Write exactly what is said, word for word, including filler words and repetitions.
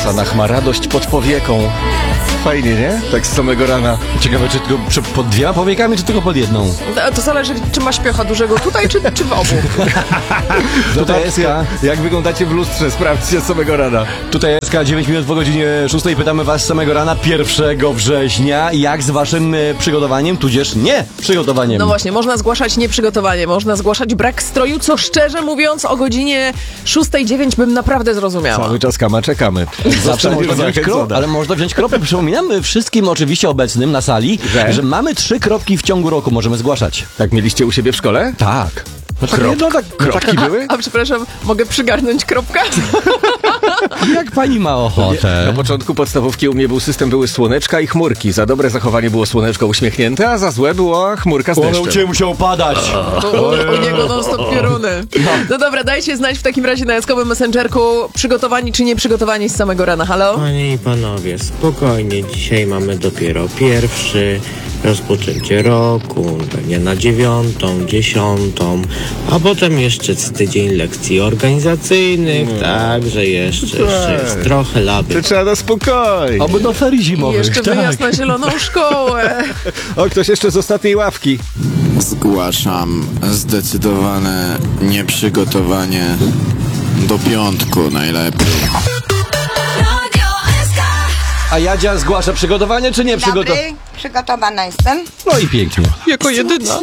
Sanach ma radość pod powieką. Fajnie, nie? Tak z samego rana. Ciekawe, czy tylko przy, pod dwiema powiekami, czy tylko pod jedną? To, to zależy, czy ma śpiocha dużego tutaj, czy, czy w obu. Tutaj jest K. Jak wyglądacie w lustrze, sprawdźcie z samego rana. Tutaj jest K, dziewięć minut po godzinie szóstej. Pytamy was z samego rana, pierwszego września, jak z waszym e, przygotowaniem, tudzież nie przygotowaniem. No właśnie, można zgłaszać nieprzygotowanie, można zgłaszać brak stroju, co szczerze mówiąc o godzinie szóstej dziewięć bym naprawdę zrozumiała. Cały czas Kama czekamy. Zawsze można wziąć krop, ale można wziąć kropę. Przypominam wszystkim oczywiście obecnym na sali, Że? że mamy trzy kropki w ciągu roku, możemy zgłaszać. Tak mieliście u siebie w szkole? Tak. No tak, Krop, no tak, no kropki taka- były? A przepraszam, mogę przygarnąć kropkę? Jak pani ma ochotę. Na początku podstawówki u mnie był system, były słoneczka i chmurki. Za dobre zachowanie było słoneczko uśmiechnięte, a za złe była chmurka z One u deszczem. ciebie musiał padać. U, u niego non stop pioruny. No dobra, dajcie znać w takim razie na jaskowym messengerku, przygotowani czy nie przygotowani z samego rana. Halo? Panie i panowie, spokojnie, dzisiaj mamy dopiero pierwszy, rozpoczęcie roku, pewnie na dziewiątą, dziesiątą, a potem jeszcze z tydzień lekcji organizacyjnych, także jeszcze, jeszcze jest trochę laby. To trzeba na spokojnie. Oby do ferii I zimowych, jeszcze tak. wyjazd na zieloną szkołę. O, ktoś jeszcze z ostatniej ławki. Zgłaszam zdecydowane nieprzygotowanie do piątku najlepiej. A Jadzia zgłasza przygotowanie, czy nie przygotowanie? Dobry, przygotowana jestem. No i pięknie. Jako jedyna.